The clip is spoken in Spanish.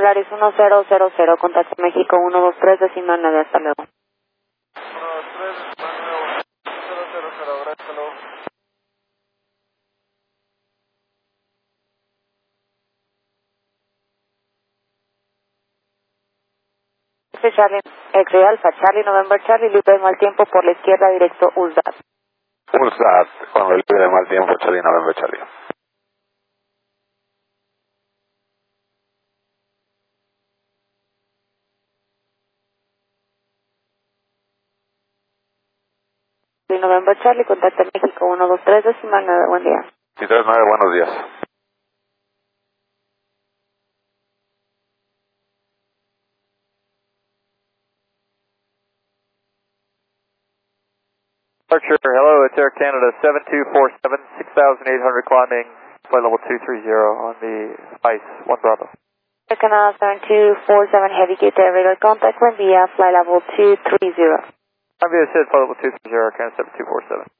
Polaris 1000, contacto México 123, decimal 9, hasta luego. 123, decimal 9, 1000, gracias, hasta luego. Charlie, X-Ray Alpha, Charlie November Charlie, libre de mal tiempo por la izquierda, directo USDAT. USDAT, con el libre de mal tiempo, Charlie November Charlie. Charlie November Charlie, contacto México 123, decimal 9, buen día. 339, buenos días. Departure, hello, it's Air Canada 7247, 6,800 climbing, flight level 230 on the ice, 1 Bravo. Air Canada 7247, heavy gate radar contact, buen día, flight level 230. I'm going to say flight level 230, Air Canada 7247.